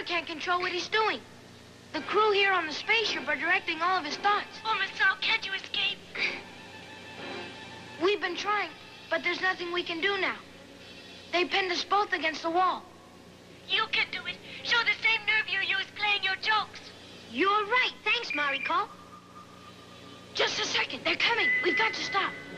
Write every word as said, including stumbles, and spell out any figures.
never can control what he's doing. The crew here on the spaceship are directing all of his thoughts. Oh, Masao, can't you escape? We've been trying, but there's nothing we can do now. They pinned us both against the wall. You can do it. Show the same nerve you use playing your jokes. You're right. Thanks, Mariko. Just a second. They're coming. We've got to stop.